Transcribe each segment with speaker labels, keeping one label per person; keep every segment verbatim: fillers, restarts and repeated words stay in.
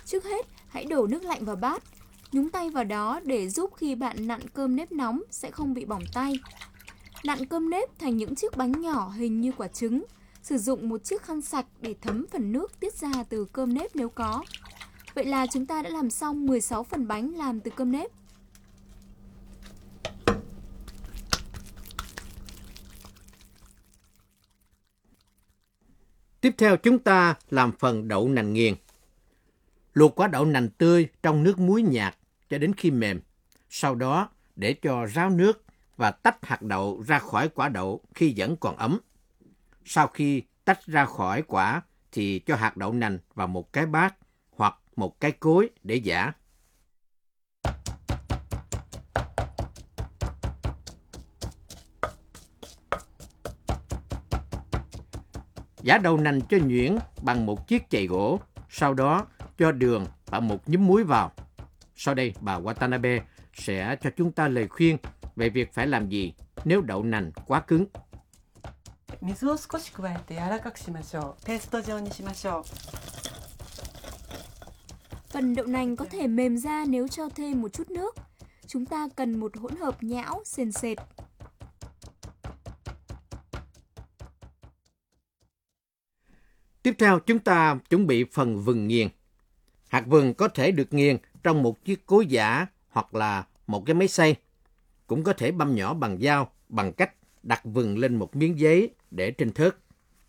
Speaker 1: Trước hết, hãy đổ nước lạnh vào bát. Nhúng tay vào đó để giúp khi bạn nặn cơm nếp nóng sẽ không bị bỏng tay. Nặn cơm nếp thành những chiếc bánh nhỏ hình như quả trứng. Sử dụng một chiếc khăn sạch để thấm phần nước tiết ra từ cơm nếp nếu có. Vậy là chúng ta đã làm xong mười sáu phần bánh làm từ cơm nếp.
Speaker 2: Tiếp theo chúng ta làm phần đậu nành nghiền. Luộc quả đậu nành tươi trong nước muối nhạt cho đến khi mềm. Sau đó để cho ráo nước và tách hạt đậu ra khỏi quả đậu khi vẫn còn ấm. Sau khi tách ra khỏi quả thì cho hạt đậu nành vào một cái bát hoặc một cái cối để giã. Giã đậu nành cho nhuyễn bằng một chiếc chày gỗ, sau đó cho đường và một nhúm muối vào. Sau đây, bà Watanabe sẽ cho chúng ta lời khuyên về việc phải làm gì nếu đậu nành quá cứng.
Speaker 3: 水を少し加えて柔らかくしましょう。ペースト状にしましょう。
Speaker 1: Phần đậu nành có thể mềm ra nếu cho thêm một chút nước. Chúng ta cần một hỗn hợp nhão, sền sệt.
Speaker 2: Tiếp theo chúng ta chuẩn bị phần vừng nghiền. Hạt vừng có thể được nghiền trong một chiếc cối giã hoặc là một cái máy xay. Cũng có thể băm nhỏ bằng dao bằng cách đặt vừng lên một miếng giấy để trên thớt.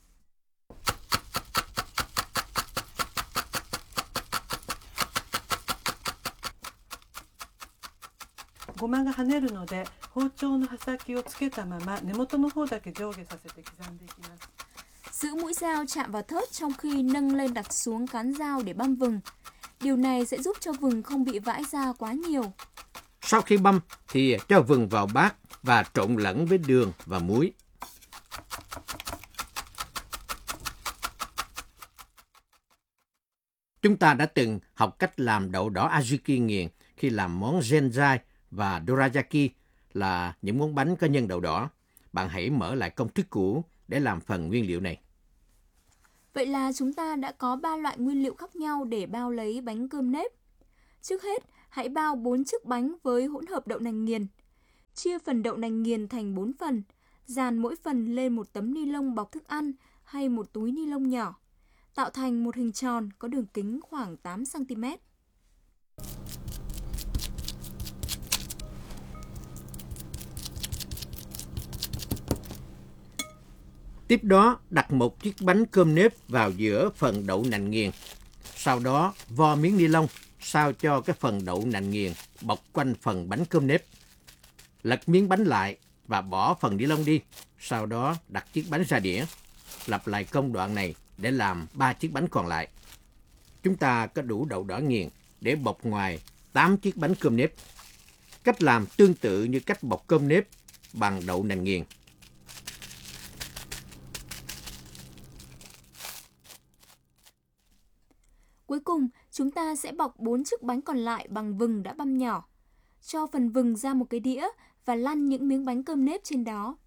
Speaker 3: ごまが跳ねるので、包丁の刃先をつけたまま根元の方だけ上下させて刻んでいきます。
Speaker 1: Giữ mũi dao chạm vào thớt trong khi nâng lên đặt xuống cán dao để băm vừng. Điều này sẽ giúp cho vừng không bị vãi ra quá nhiều.
Speaker 2: Sau khi băm thì cho vừng vào bát và trộn lẫn với đường và muối. Chúng ta đã từng học cách làm đậu đỏ azuki nghiền khi làm món zenzai và dorayaki là những món bánh có nhân đậu đỏ. Bạn hãy mở lại công thức cũ để làm phần nguyên liệu này.
Speaker 1: Vậy là chúng ta đã có ba loại nguyên liệu khác nhau để bao lấy bánh cơm nếp. Trước hết, hãy bao bốn chiếc bánh với hỗn hợp đậu nành nghiền. Chia phần đậu nành nghiền thành bốn phần, dàn mỗi phần lên một tấm ni lông bọc thức ăn hay một túi ni lông nhỏ, tạo thành một hình tròn có đường kính khoảng tám xăng ti mét.
Speaker 2: Tiếp đó, đặt một chiếc bánh cơm nếp vào giữa phần đậu nành nghiền. Sau đó, vo miếng ni lông sao cho cái phần đậu nành nghiền bọc quanh phần bánh cơm nếp. Lật miếng bánh lại và bỏ phần ni lông đi. Sau đó, đặt chiếc bánh ra đĩa. Lặp lại công đoạn này để làm ba chiếc bánh còn lại. Chúng ta có đủ đậu đỏ nghiền để bọc ngoài tám chiếc bánh cơm nếp. Cách làm tương tự như cách bọc cơm nếp bằng đậu nành nghiền.
Speaker 1: Cuối cùng, chúng ta sẽ bọc bốn chiếc bánh còn lại bằng vừng đã băm nhỏ. Cho phần vừng ra một cái đĩa và lăn những miếng bánh cơm nếp trên đó.